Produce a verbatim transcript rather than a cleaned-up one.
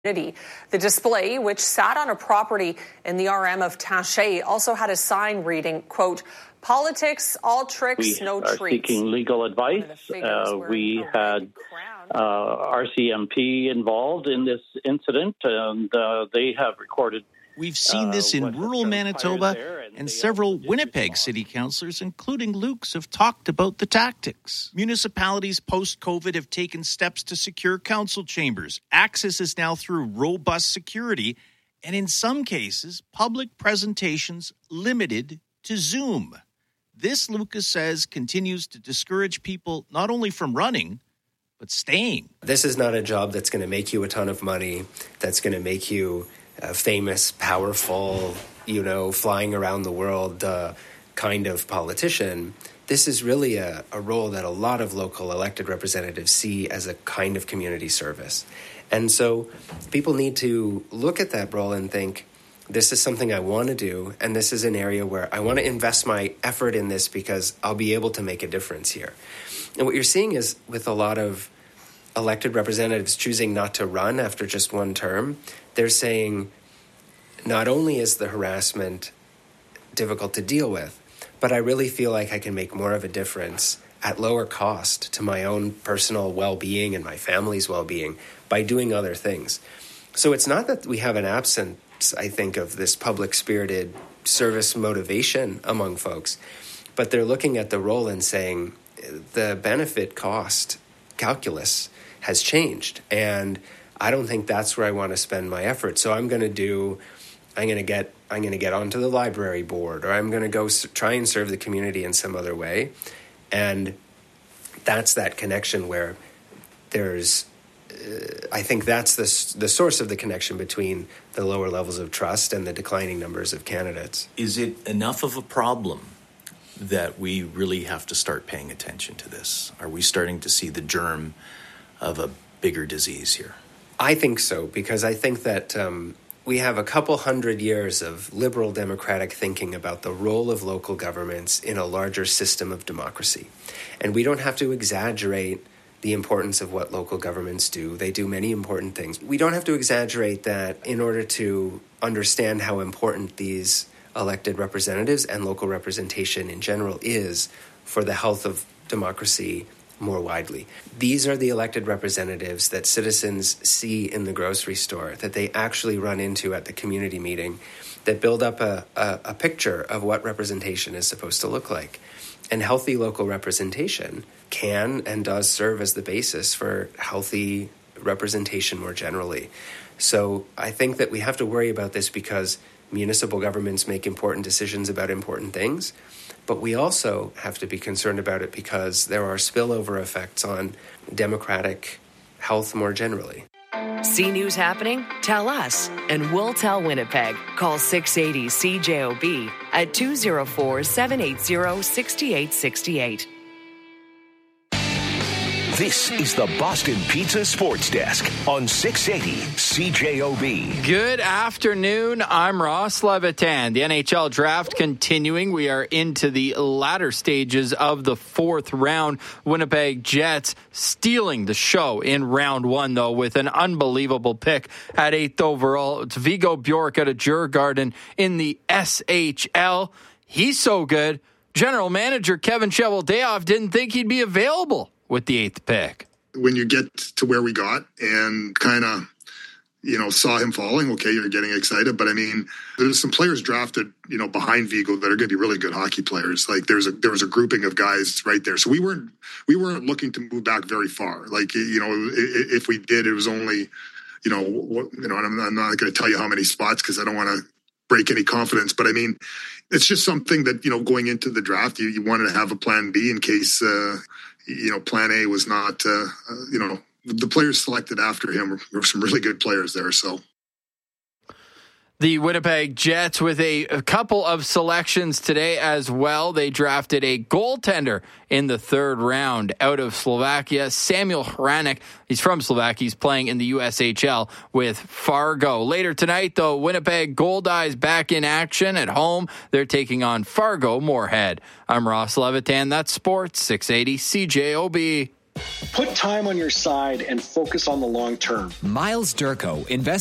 The display, which sat on a property in the R M of Taché, also had a sign reading, quote, "Politics, all tricks, we no are treats." Seeking legal advice. Uh, we had uh, R C M P involved in this incident, and uh, they have recorded. We've seen this in uh, rural Manitoba, and, and several Winnipeg city councillors, including Luke's, have talked about the tactics. Municipalities post-COVID have taken steps to secure council chambers. Access is now through robust security, and in some cases, public presentations limited to Zoom. This, Lucas says, continues to discourage people not only from running, but staying. This is not a job that's going to make you a ton of money, that's going to make you a famous, powerful, you know, flying around the world uh, kind of politician. This is really a, a role that a lot of local elected representatives see as a kind of community service. And so people need to look at that role and think, this is something I want to do, and this is an area where I want to invest my effort in this because I'll be able to make a difference here. And what you're seeing is with a lot of elected representatives choosing not to run after just one term, they're saying not only is the harassment difficult to deal with, but I really feel like I can make more of a difference at lower cost to my own personal well-being and my family's well-being by doing other things. So it's not that we have an absence, I think, of this public-spirited service motivation among folks, but they're looking at the role and saying the benefit cost calculus has changed, and I don't think that's where I want to spend my effort. So I'm going to do, I'm going to get, I'm going to get onto the library board, or I'm going to go s- try and serve the community in some other way. And that's that connection where there's, uh, I think that's the the source of the connection between the lower levels of trust and the declining numbers of candidates. Is it enough of a problem that we really have to start paying attention to this? Are we starting to see the germ of a bigger disease here? I think so, because I think that um, we have a couple hundred years of liberal democratic thinking about the role of local governments in a larger system of democracy. And we don't have to exaggerate the importance of what local governments do. They do many important things. We don't have to exaggerate that in order to understand how important these elected representatives and local representation in general is for the health of democracy more widely. These are the elected representatives that citizens see in the grocery store, that they actually run into at the community meeting, that build up a, a, a picture of what representation is supposed to look like. And healthy local representation can and does serve as the basis for healthy representation more generally. So I think that we have to worry about this because municipal governments make important decisions about important things, but we also have to be concerned about it because there are spillover effects on democratic health more generally. See news happening? Tell us, and we'll tell Winnipeg. Call six eighty C J O B at two oh four, seven eight zero, six eight six eight. This is the Boston Pizza Sports Desk on six eighty C J O B. Good afternoon. I'm Ross Levitan. The N H L draft continuing. We are into the latter stages of the fourth round. Winnipeg Jets stealing the show in round one, though, with an unbelievable pick at eighth overall. It's Vigo Bjork out of Djurgården in the S H L. He's so good. General manager Kevin Cheveldayoff didn't think he'd be available with the eighth pick. When you get to where we got and kind of, you know, saw him falling, okay, you're getting excited. But I mean, there's some players drafted, you know, behind Vigo that are going to be really good hockey players. Like there's a there was a grouping of guys right there. So we weren't we weren't looking to move back very far. Like, you know, if we did, it was only, you know, you know, and I'm, I'm not going to tell you how many spots because I don't want to break any confidence. But I mean, it's just something that, you know, going into the draft, you, you wanted to have a plan B in case, uh, you know, plan A was not, uh, uh, you know, the players selected after him were, were some really good players there. So the Winnipeg Jets with a, a couple of selections today as well. They drafted a goaltender in the third round out of Slovakia, Samuel Hranek. He's from Slovakia. He's playing in the U S H L with Fargo. Later tonight, though, Winnipeg Goldeyes back in action at home. They're taking on Fargo Moorhead. I'm Ross Levitan. That's Sports six eighty C J O B. Put time on your side and focus on the long term. Miles Durko, invest